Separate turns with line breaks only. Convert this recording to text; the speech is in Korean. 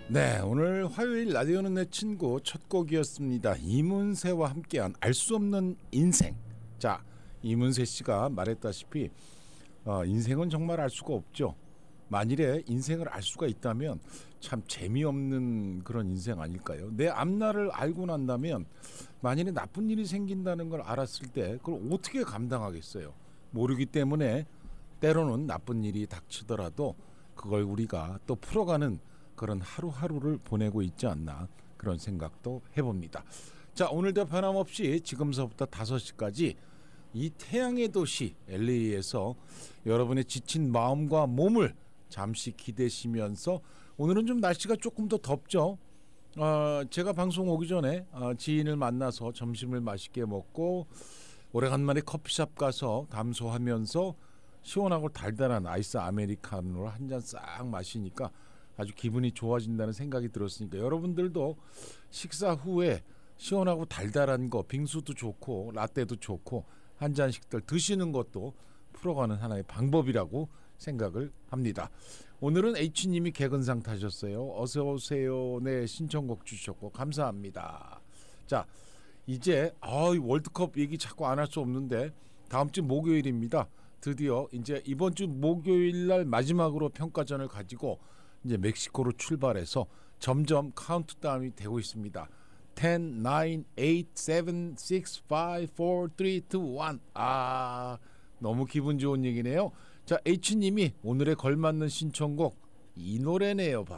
네, 오늘 화요일 라디오는 내 친구 첫 곡이었습니다. 이문세와 함께한 알 수 없는 인생. 자, 이문세 씨가 말했다시피 인생은 정말 알 수가 없죠. 만일에 인생을 알 수가 있다면 참 재미없는 그런 인생 아닐까요? 내 앞날을 알고 난다면 만일에 나쁜 일이 생긴다는 걸 알았을 때 그걸 어떻게 감당하겠어요? 모르기 때문에 때로는 나쁜 일이 닥치더라도 그걸 우리가 또 풀어가는 그런 하루하루를 보내고 있지 않나 그런 생각도 해봅니다. 자, 오늘도 변함없이 지금서부터 5시까지 이 태양의 도시 LA에서 여러분의 지친 마음과 몸을 잠시 기대시면서 오늘은 좀 날씨가 조금 더 덥죠. 제가 방송 오기 전에 지인을 만나서 점심을 맛있게 먹고 오래간만에 커피숍 가서 담소하면서 시원하고 달달한 아이스 아메리카노를 한 잔 싹 마시니까 아주 기분이 좋아진다는 생각이 들었으니까 여러분들도 식사 후에 시원하고 달달한 거 빙수도 좋고 라떼도 좋고 한 잔씩들 드시는 것도 풀어가는 하나의 방법이라고 생각을 합니다. 오늘은 H님이 개근상 타셨어요. 어서 오세요. 네, 신청곡 주셨고 감사합니다. 자, 이제 월드컵 얘기 자꾸 안 할 수 없는데 다음 주 목요일입니다. 드디어 이제 이번 주 목요일 날 마지막으로 평가전을 가지고 이제 멕시코로 출발해서 점점 카운트다운이 되고 있습니다. 10, 9, 8, 7, 6, 5, 4, 3, 2, 1. 너무 기분 좋은 얘기네요. 자, H님이 오늘의 걸맞는 신청곡 이 노래네요.